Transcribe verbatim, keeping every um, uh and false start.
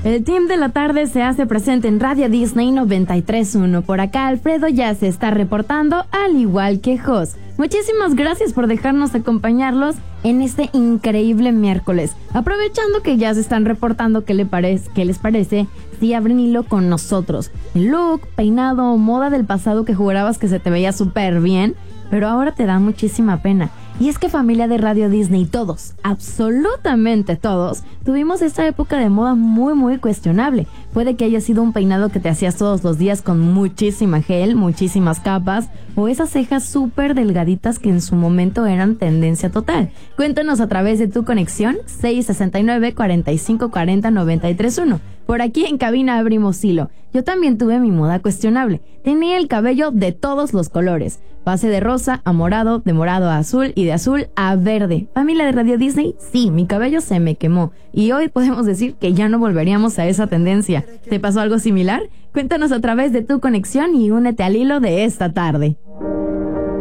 El team de la tarde se hace presente en Radio Disney noventa y tres punto uno. Por acá Alfredo ya se está reportando, al igual que Jos. Muchísimas gracias por dejarnos acompañarlos en este increíble miércoles. Aprovechando que ya se están reportando qué, le parece, qué les parece si abren hilo con nosotros. El look, peinado o moda del pasado que jurabas que se te veía súper bien, pero ahora te da muchísima pena. Y es que familia de Radio Disney, todos, absolutamente todos, tuvimos esa época de moda muy muy cuestionable. Puede que haya sido un peinado que te hacías todos los días con muchísima gel, muchísimas capas, o esas cejas súper delgaditas que en su momento eran tendencia total. Cuéntanos a través de tu conexión seis sesenta y nueve, cuarenta y cinco cuarenta, noventa y tres uno. Por aquí en cabina abrimos hilo. Yo también tuve mi moda cuestionable. Tenía el cabello de todos los colores. Pasé de rosa a morado, de morado a azul y de azul a verde. Familia de Radio Disney, sí, mi cabello se me quemó. Y hoy podemos decir que ya no volveríamos a esa tendencia. ¿Te pasó algo similar? Cuéntanos a través de tu conexión y únete al hilo de esta tarde.